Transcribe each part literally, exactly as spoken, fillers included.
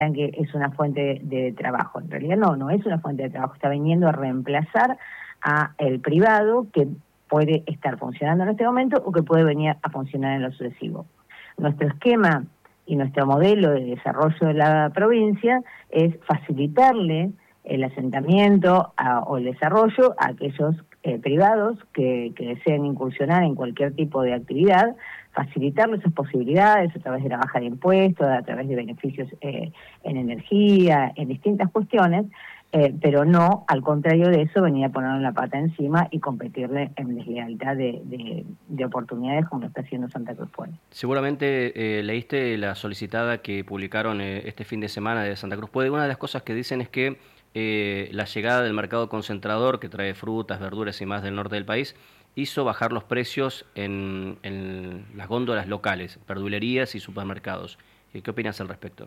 que es una fuente de, de trabajo. En realidad no, no es una fuente de trabajo, está viniendo a reemplazar a el privado que puede estar funcionando en este momento o que puede venir a funcionar en lo sucesivo. Nuestro esquema y nuestro modelo de desarrollo de la provincia es facilitarle el asentamiento a, o el desarrollo a aquellos eh, privados que, que deseen incursionar en cualquier tipo de actividad, facilitarles esas posibilidades a través de la baja de impuestos, a través de beneficios eh, en energía, en distintas cuestiones, eh, pero no, al contrario de eso, venir a ponerle la pata encima y competirle en deslealtad de, de, de oportunidades como lo está haciendo Santa Cruz Pueblo. Seguramente eh, leíste la solicitada que publicaron eh, este fin de semana de Santa Cruz Pueblo. Una de las cosas que dicen es que eh, la llegada del mercado concentrador, que trae frutas, verduras y más del norte del país, hizo bajar los precios en, en las góndolas locales, verdulerías y supermercados. ¿Qué opinas al respecto?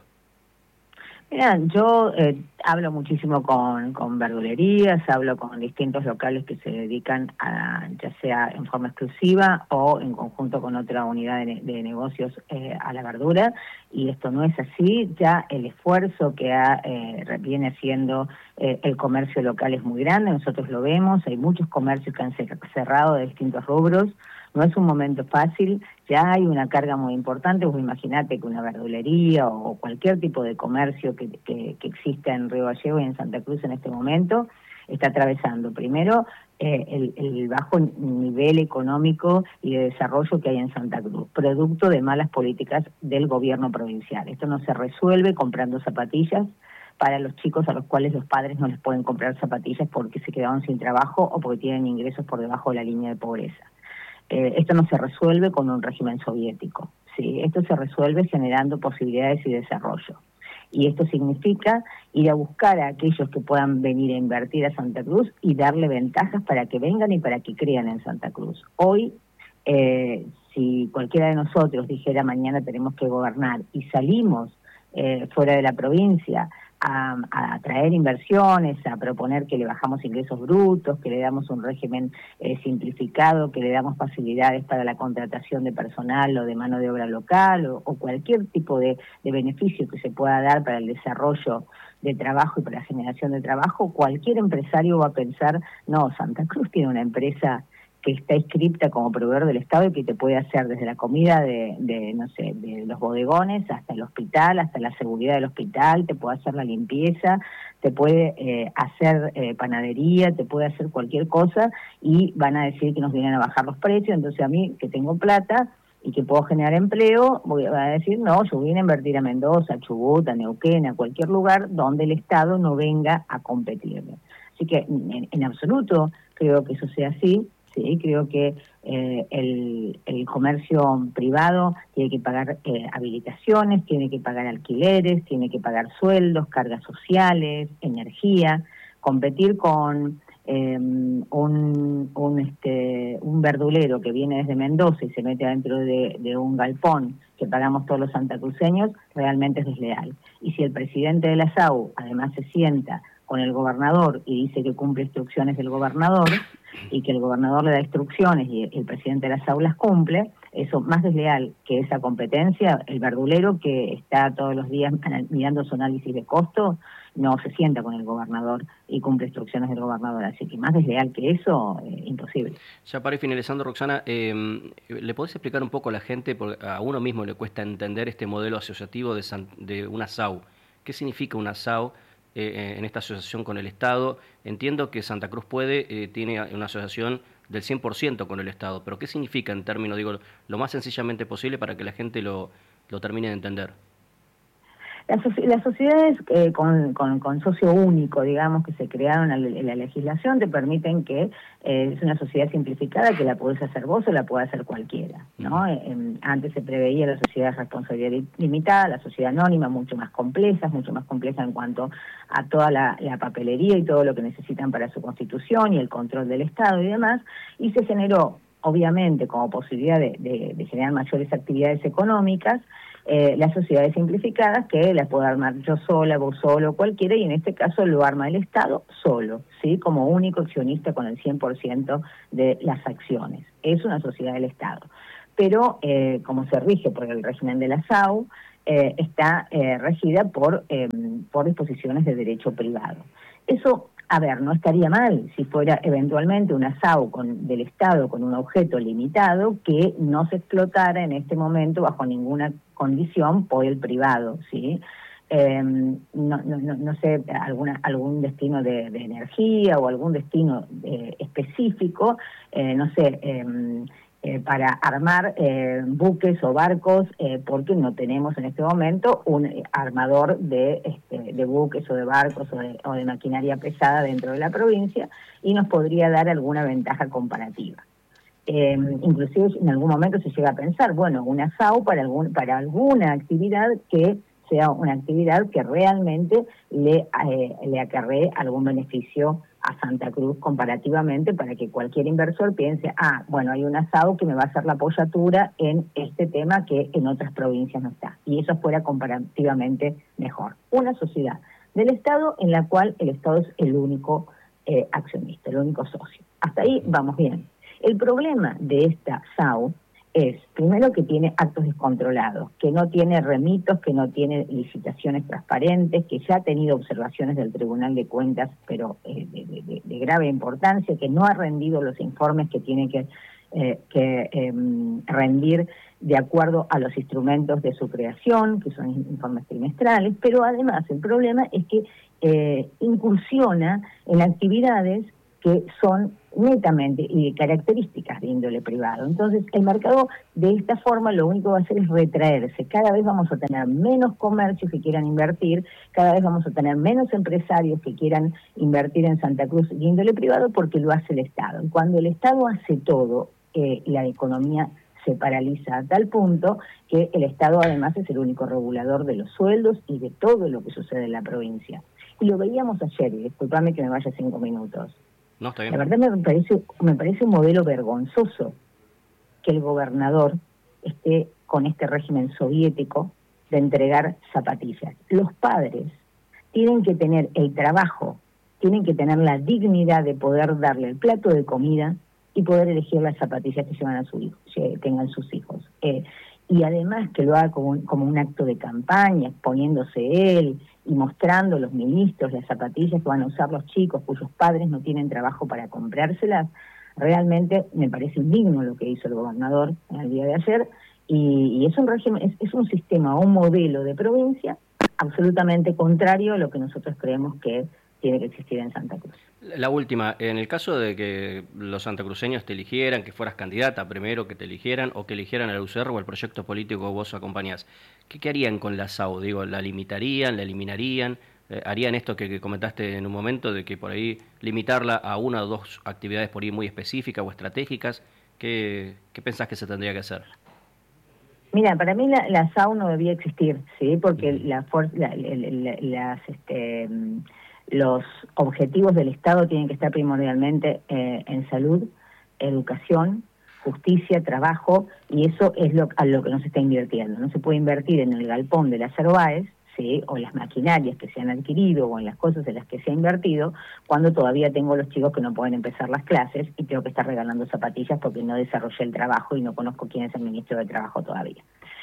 Mira, yo eh, hablo muchísimo con, con verdulerías, hablo con distintos locales que se dedican a, ya sea en forma exclusiva o en conjunto con otra unidad de, de negocios eh, a la verdura, y esto no es así. Ya el esfuerzo que ha, eh, viene haciendo eh, el comercio local es muy grande, nosotros lo vemos, hay muchos comercios que han cerrado de distintos rubros. No es un momento fácil, ya hay una carga muy importante. Vos imaginate que una verdulería o cualquier tipo de comercio que, que, que exista en Río Gallegos y en Santa Cruz en este momento está atravesando primero eh, el, el bajo nivel económico y de desarrollo que hay en Santa Cruz, producto de malas políticas del gobierno provincial. Esto no se resuelve comprando zapatillas para los chicos a los cuales los padres no les pueden comprar zapatillas porque se quedaron sin trabajo o porque tienen ingresos por debajo de la línea de pobreza. Eh, esto no se resuelve con un régimen soviético, ¿sí? Esto se resuelve generando posibilidades y desarrollo. Y esto significa ir a buscar a aquellos que puedan venir a invertir a Santa Cruz y darle ventajas para que vengan y para que crean en Santa Cruz. Hoy, eh, si cualquiera de nosotros dijera mañana tenemos que gobernar y salimos eh, fuera de la provincia A, a traer inversiones, a proponer que le bajamos ingresos brutos, que le damos un régimen eh, simplificado, que le damos facilidades para la contratación de personal o de mano de obra local o, o cualquier tipo de, de beneficio que se pueda dar para el desarrollo de trabajo y para la generación de trabajo, cualquier empresario va a pensar, no, Santa Cruz tiene una empresa que está inscripta como proveedor del Estado y que te puede hacer desde la comida de, de, no sé, de los bodegones hasta el hospital, hasta la seguridad del hospital, te puede hacer la limpieza, te puede eh, hacer eh, panadería, te puede hacer cualquier cosa y van a decir que nos vienen a bajar los precios. Entonces a mí, que tengo plata y que puedo generar empleo, voy a decir, no, yo vine a invertir a Mendoza, a Chubut, a Neuquén, a cualquier lugar donde el Estado no venga a competirme. Así que en, en absoluto creo que eso sea así. Sí, creo que eh, el, el comercio privado tiene que pagar eh, habilitaciones, tiene que pagar alquileres, tiene que pagar sueldos, cargas sociales, energía, competir con eh, un, un, este, un verdulero que viene desde Mendoza y se mete adentro de, de un galpón que pagamos todos los santacruceños, realmente es desleal. Y si el presidente de la S A U además se sienta con el gobernador y dice que cumple instrucciones del gobernador y que el gobernador le da instrucciones y el presidente de las aulas cumple, eso más desleal que esa competencia, el verdulero que está todos los días mirando su análisis de costo, no se sienta con el gobernador y cumple instrucciones del gobernador, así que más desleal que eso, eh, imposible. Ya para ir finalizando, Roxana, eh, ¿le podés explicar un poco a la gente, porque a uno mismo le cuesta entender este modelo asociativo de, San, de una S A U? ¿Qué significa una S A U? Eh, en esta asociación con el Estado? Entiendo que Santa Cruz Puede eh, tiene una asociación del cien por ciento con el Estado, pero ¿qué significa en términos, digo, lo más sencillamente posible para que la gente lo, lo termine de entender? Las, las sociedades eh, con, con, con socio único, digamos, que se crearon en la legislación, te permiten que eh, es una sociedad simplificada que la podés hacer vos o la puede hacer cualquiera, ¿no? Uh-huh. Eh, antes se preveía la sociedad de responsabilidad limitada, la sociedad anónima, mucho más compleja, mucho más compleja en cuanto a toda la, la papelería y todo lo que necesitan para su constitución y el control del Estado y demás, y se generó, obviamente, como posibilidad de, de, de generar mayores actividades económicas, Eh, las sociedades simplificadas que las puedo armar yo sola, vos solo, cualquiera, y en este caso lo arma el Estado solo, ¿sí? Como único accionista con el cien por ciento de las acciones. Es una sociedad del Estado. Pero eh, como se rige por el régimen de la S A U, eh, está eh, regida por, eh, por disposiciones de derecho privado. Eso, a ver, no estaría mal si fuera eventualmente una S A U con, del Estado con un objeto limitado que no se explotara en este momento bajo ninguna condición por el privado, ¿sí? Eh, no, no, no, no sé, alguna, algún destino de, de energía o algún destino eh, específico, eh, no sé, eh, eh, para armar eh, buques o barcos, eh, porque no tenemos en este momento un armador de, este, de buques o de barcos o de, o de maquinaria pesada dentro de la provincia, y nos podría dar alguna ventaja comparativa. Eh, inclusive en algún momento se llega a pensar, bueno, una S A U para, algún, para alguna actividad que sea una actividad que realmente le, eh, le acarree algún beneficio a Santa Cruz comparativamente, para que cualquier inversor piense, ah, bueno, hay una S A U que me va a hacer la apoyatura en este tema que en otras provincias no está, y eso fuera comparativamente mejor. Una sociedad del Estado en la cual el Estado es el único eh, accionista, el único socio. Hasta ahí vamos bien. El problema de esta S A U es, primero, que tiene actos descontrolados, que no tiene remitos, que no tiene licitaciones transparentes, que ya ha tenido observaciones del Tribunal de Cuentas, pero eh, de, de, de grave importancia, que no ha rendido los informes que tiene que, eh, que eh, rendir de acuerdo a los instrumentos de su creación, que son informes trimestrales, pero además el problema es que eh, incursiona en actividades que son netamente y de características de índole privado. Entonces, el mercado de esta forma lo único que va a hacer es retraerse. Cada vez vamos a tener menos comercios que quieran invertir, cada vez vamos a tener menos empresarios que quieran invertir en Santa Cruz de índole privado, porque lo hace el Estado. Y cuando el Estado hace todo, eh, la economía se paraliza a tal punto que el Estado además es el único regulador de los sueldos y de todo lo que sucede en la provincia. Y lo veíamos ayer, y disculpame que me vaya cinco minutos. No, está bien. La verdad me parece, me parece un modelo vergonzoso que el gobernador esté con este régimen soviético de entregar zapatillas. Los padres tienen que tener el trabajo, tienen que tener la dignidad de poder darle el plato de comida y poder elegir las zapatillas que llevan a su hijo, que tengan sus hijos. Eh, y además que lo haga como un, como un acto de campaña, exponiéndose él y mostrando los ministros las zapatillas que van a usar los chicos cuyos padres no tienen trabajo para comprárselas. Realmente me parece indigno lo que hizo el gobernador en el día de ayer, y, y es un régimen, es, es un sistema, un modelo de provincia absolutamente contrario a lo que nosotros creemos que tiene que existir en Santa Cruz. La última, en el caso de que los santacruceños te eligieran, que fueras candidata primero, que te eligieran, o que eligieran a la U C R o el proyecto político que vos acompañás, ¿qué, qué harían con la S A U? Digo, ¿la limitarían, la eliminarían? Eh, ¿Harían esto que, que comentaste en un momento, de que por ahí limitarla a una o dos actividades por ahí muy específicas o estratégicas? ¿Qué, qué pensás que se tendría que hacer? Mira, para mí la, la S A U no debía existir, ¿sí? Porque la, la, la, la, las... Este, los objetivos del Estado tienen que estar primordialmente eh, en salud, educación, justicia, trabajo, y eso es lo, a lo que no se está invirtiendo. No se puede invertir en el galpón de las Arbaes, ¿sí?, o las maquinarias que se han adquirido, o en las cosas en las que se ha invertido, cuando todavía tengo los chicos que no pueden empezar las clases y tengo que estar regalando zapatillas porque no desarrollé el trabajo y no conozco quién es el ministro de Trabajo todavía.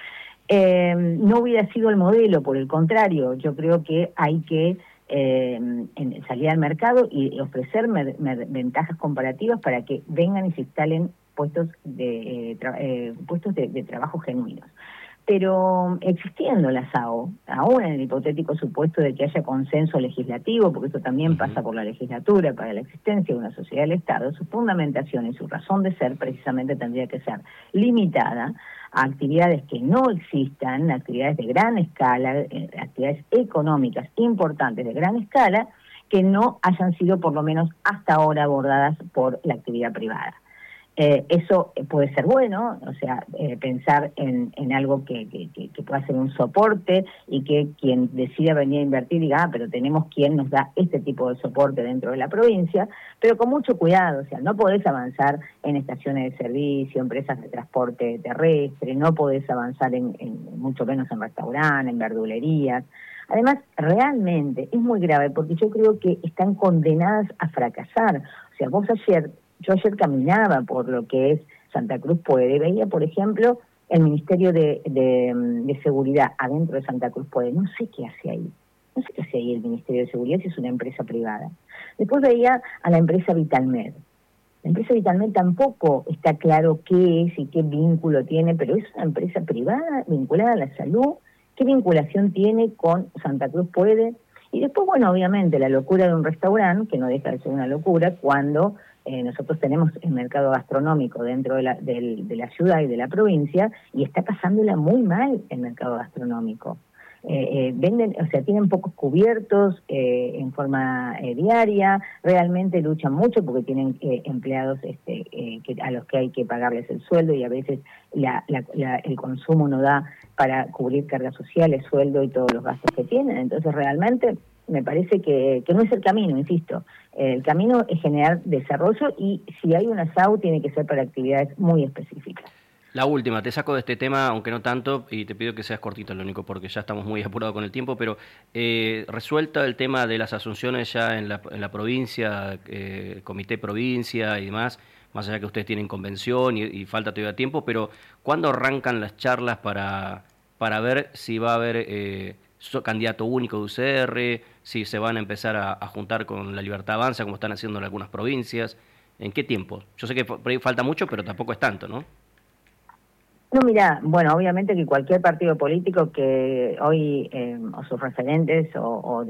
Eh, no hubiera sido el modelo, por el contrario, yo creo que hay que Eh, en salir al mercado y ofrecer mer, mer, ventajas comparativas para que vengan y se instalen puestos de, eh, tra, eh, puestos de, de trabajo genuinos. Pero existiendo la S A U, aún en el hipotético supuesto de que haya consenso legislativo, porque eso también uh-huh. pasa por la legislatura para la existencia de una sociedad del Estado, su fundamentación y su razón de ser precisamente tendría que ser limitada a actividades que no existan, actividades de gran escala, eh, actividades económicas importantes de gran escala, que no hayan sido por lo menos hasta ahora abordadas por la actividad privada. Eh, eso puede ser bueno, o sea, eh, pensar en, en algo que, que, que pueda ser un soporte y que quien decida venir a invertir diga, ah, pero tenemos quien nos da este tipo de soporte dentro de la provincia, pero con mucho cuidado, o sea, no podés avanzar en estaciones de servicio, empresas de transporte terrestre, no podés avanzar en, en mucho menos en restaurantes, en verdulerías. Además, realmente es muy grave porque yo creo que están condenadas a fracasar. O sea, vos ayer... Yo ayer caminaba por lo que es Santa Cruz Puede, veía, por ejemplo, el Ministerio de, de, de Seguridad adentro de Santa Cruz Puede, no sé qué hace ahí. No sé qué hace ahí el Ministerio de Seguridad si es una empresa privada. Después veía a la empresa Vitalmed. La empresa Vitalmed tampoco está claro qué es y qué vínculo tiene, pero es una empresa privada vinculada a la salud. ¿Qué vinculación tiene con Santa Cruz Puede? Y después, bueno, obviamente la locura de un restaurante, que no deja de ser una locura, cuando eh, nosotros tenemos el mercado gastronómico dentro de la, del, de la ciudad y de la provincia, y está pasándola muy mal el mercado gastronómico. Eh, eh, venden, o sea, tienen pocos cubiertos eh, en forma eh, diaria, realmente luchan mucho porque tienen eh, empleados este, eh, que, a los que hay que pagarles el sueldo y a veces la, la, la, el consumo no da para cubrir cargas sociales, sueldo y todos los gastos que tienen. Entonces realmente me parece que, que no es el camino, insisto. El camino es generar desarrollo y si hay una S A U tiene que ser para actividades muy específicas. La última, te saco de este tema, aunque no tanto, y te pido que seas cortito, lo único, porque ya estamos muy apurados con el tiempo, pero eh, resuelta el tema de las asunciones ya en la, en la provincia, eh, comité provincia y demás, más allá que ustedes tienen convención y, y falta todavía tiempo, pero ¿cuándo arrancan las charlas para, para ver si va a haber eh, candidato único de U C R, si se van a empezar a, a juntar con la Libertad Avanza, como están haciendo en algunas provincias? ¿En qué tiempo? Yo sé que por ahí falta mucho, pero tampoco es tanto, ¿no? No, mira, bueno, obviamente que cualquier partido político que hoy, eh, o sus referentes, o, o,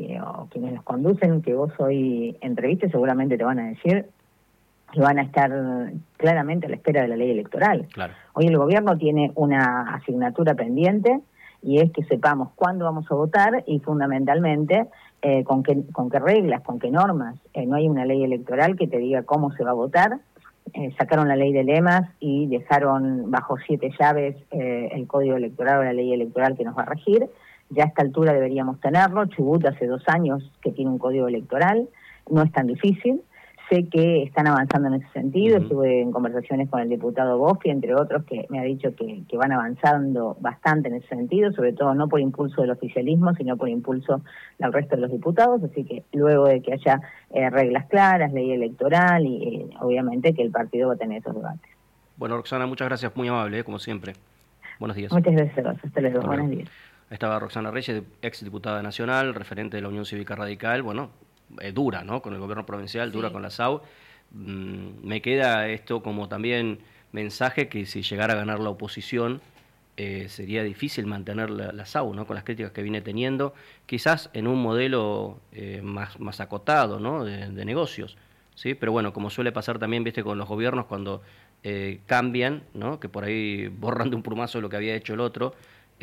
o quienes los conducen, que vos hoy entrevistes, seguramente te van a decir que van a estar claramente a la espera de la ley electoral. Claro. Hoy el gobierno tiene una asignatura pendiente, y es que sepamos cuándo vamos a votar y fundamentalmente eh, con qué, con qué reglas, con qué normas. Eh, no hay una ley electoral que te diga cómo se va a votar. Eh, sacaron la ley de lemas y dejaron bajo siete llaves eh, el código electoral o la ley electoral que nos va a regir. Ya a esta altura deberíamos tenerlo. Chubut hace dos años que tiene un código electoral, no es tan difícil. Sé que están avanzando en ese sentido. Uh-huh. Estuve en conversaciones con el diputado Boffi, entre otros, que me ha dicho que, que van avanzando bastante en ese sentido, sobre todo no por impulso del oficialismo, sino por impulso del resto de los diputados. Así que luego de que haya eh, reglas claras, ley electoral, y eh, obviamente que el partido va a tener esos debates. Bueno, Roxana, muchas gracias, muy amable, ¿eh? Como siempre. Buenos días. Muchas gracias, Rosa. Hasta luego. Buenos días. Ahí estaba Roxana Reyes, ex diputada nacional, referente de la Unión Cívica Radical, bueno, eh, dura, ¿no? Con el gobierno provincial, dura sí. Con la S A U. Mm, me queda esto como también mensaje que si llegara a ganar la oposición eh, sería difícil mantener la, la S A U, ¿no? Con las críticas que viene teniendo, quizás en un modelo eh, más, más acotado, ¿no? De, de negocios, ¿sí? Pero bueno, como suele pasar también, viste, con los gobiernos cuando eh, cambian, ¿no? Que por ahí borran de un plumazo lo que había hecho el otro.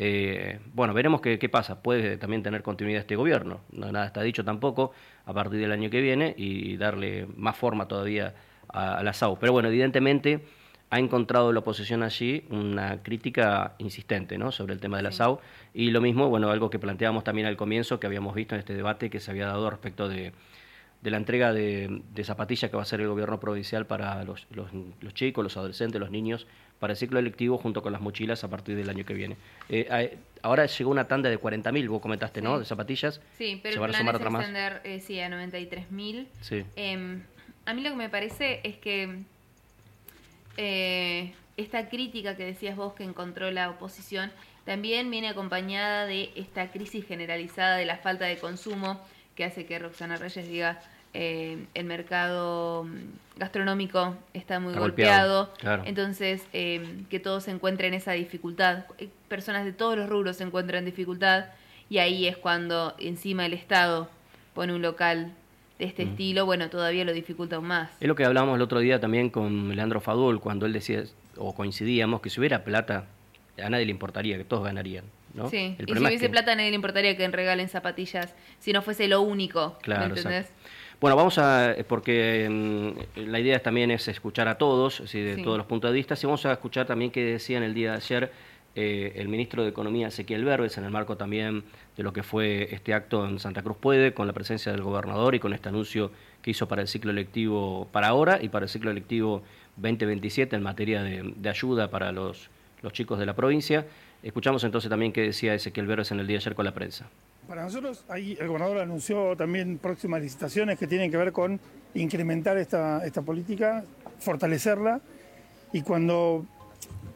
Eh, bueno, veremos qué, qué pasa. Puede también tener continuidad este gobierno, no, nada está dicho tampoco a partir del año que viene y darle más forma todavía a, a la S A U. Pero bueno, evidentemente ha encontrado la oposición allí una crítica insistente, ¿no? Sobre el tema de la sí. S A U, y lo mismo, bueno, algo que planteábamos también al comienzo, que habíamos visto en este debate que se había dado respecto de, de la entrega de, de zapatillas que va a hacer el gobierno provincial para los, los, los chicos, los adolescentes, los niños, para el ciclo electivo junto con las mochilas a partir del año que viene. Eh, ahora llegó una tanda de cuarenta mil, vos comentaste, sí. ¿no? De zapatillas. Sí, pero el plan es extender eh, sí, a noventa y tres mil. Sí. Eh, a mí lo que me parece es que eh, esta crítica que decías vos que encontró la oposición también viene acompañada de esta crisis generalizada de la falta de consumo que hace que Roxana Reyes diga eh, el mercado gastronómico está muy está golpeado, golpeado. Claro. Entonces eh, que todos se encuentren en esa dificultad, personas de todos los rubros se encuentran en dificultad, y ahí es cuando encima el Estado pone un local de este mm. estilo, bueno, todavía lo dificulta aún más. Es lo que hablábamos el otro día también con Leandro Fadul, cuando él decía, o coincidíamos, que si hubiera plata, a nadie le importaría, que todos ganarían, ¿no? Sí, el y si hubiese es que... plata, a nadie le importaría que regalen zapatillas, si no fuese lo único, claro, ¿me entendés? Exacto. Bueno, vamos a, porque mmm, la idea también es escuchar a todos, ¿sí? de sí. todos los puntos de vista, y vamos a escuchar también qué decía en el día de ayer eh, el ministro de Economía, Ezequiel Verbes, en el marco también de lo que fue este acto en Santa Cruz Puede, con la presencia del gobernador y con este anuncio que hizo para el ciclo electivo para ahora y para el ciclo electivo veinte veintisiete en materia de, de ayuda para los, los chicos de la provincia. Escuchamos entonces también qué decía Ezequiel Verbes en el día de ayer con la prensa. Para nosotros, ahí el gobernador anunció también próximas licitaciones que tienen que ver con incrementar esta, esta política, fortalecerla, y cuando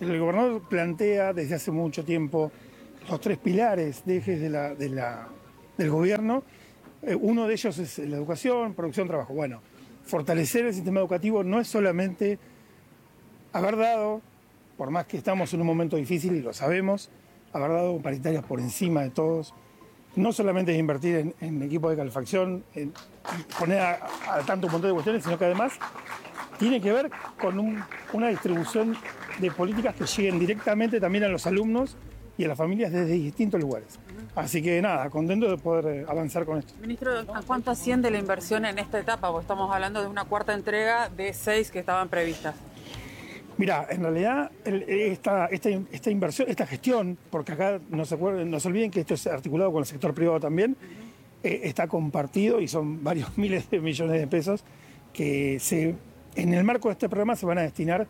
El gobernador plantea desde hace mucho tiempo los tres pilares de ejes de la, de la, del gobierno. Eh, uno de ellos es la educación, producción, trabajo. Bueno, fortalecer el sistema educativo no es solamente haber dado, por más que estamos en un momento difícil y lo sabemos, haber dado paritarias por encima de todos. No solamente es invertir en, en equipos de calefacción, en poner a, a tanto un montón de cuestiones, sino que además tiene que ver con un, una distribución de políticas que lleguen directamente también a los alumnos y a las familias desde distintos lugares. Así que nada, contento de poder avanzar con esto. Ministro, ¿a cuánto asciende la inversión en esta etapa? Porque estamos hablando de una cuarta entrega de seis que estaban previstas. Mira, en realidad el, esta, esta, esta inversión, esta gestión, porque acá no se, acuerden, no se olviden que esto es articulado con el sector privado también, eh, está compartido y son varios miles de millones de pesos que se, en el marco de este programa se van a destinar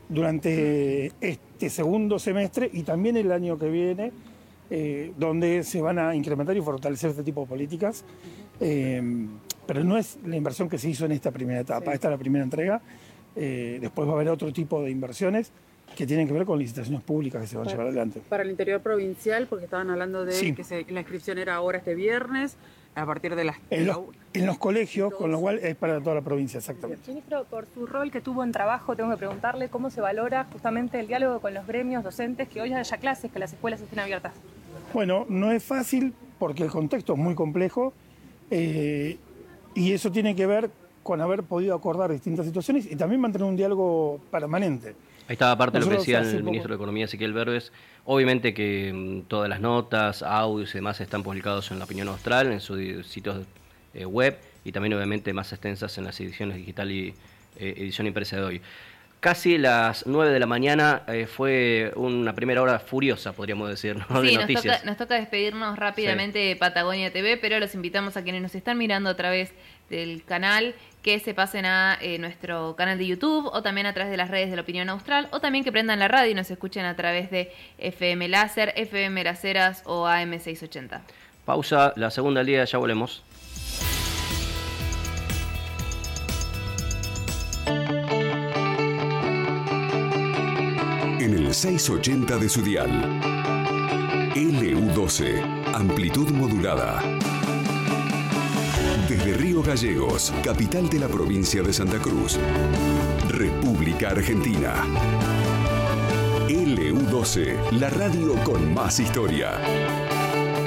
durante este segundo semestre y también el año que viene, eh, donde se van a incrementar y fortalecer este tipo de políticas. Eh, pero no es la inversión que se hizo en esta primera etapa, sí. Esta es la primera entrega. Eh, después va a haber otro tipo de inversiones que tienen que ver con licitaciones públicas que se van a llevar adelante. Para el interior provincial, porque estaban hablando de sí. que se, la inscripción era ahora este viernes, a partir de las... En los, en los colegios, con lo cual es para toda la provincia, exactamente. Ministro, por su rol que tuvo en trabajo, tengo que preguntarle cómo se valora justamente el diálogo con los gremios docentes, que hoy haya clases, que las escuelas estén abiertas. Bueno, no es fácil porque el contexto es muy complejo eh, y eso tiene que ver con haber podido acordar distintas situaciones y también mantener un diálogo permanente. Ahí estaba parte de lo que decía el poco... ministro de Economía, Ezequiel Verbes. Obviamente que m, todas las notas, audios y demás están publicados en La Opinión Austral, en sus sitios eh, web y también obviamente más extensas en las ediciones digital y eh, edición impresa de hoy. Casi las nueve de la mañana eh, fue una primera hora furiosa, podríamos decir, ¿no? Sí, de nos noticias. toca, nos toca despedirnos rápidamente sí. de Patagonia T V, pero los invitamos a quienes nos están mirando a través del canal que se pasen a eh, nuestro canal de YouTube o también a través de las redes de La Opinión Austral o también que prendan la radio y nos escuchen a través de F M Láser, F M Las Heras o A M seiscientos ochenta. Pausa, la segunda liga, ya volvemos. En el seiscientos ochenta de su dial, L U doce, amplitud modulada. Desde Río Gallegos, capital de la provincia de Santa Cruz, República Argentina. L U doce, la radio con más historia.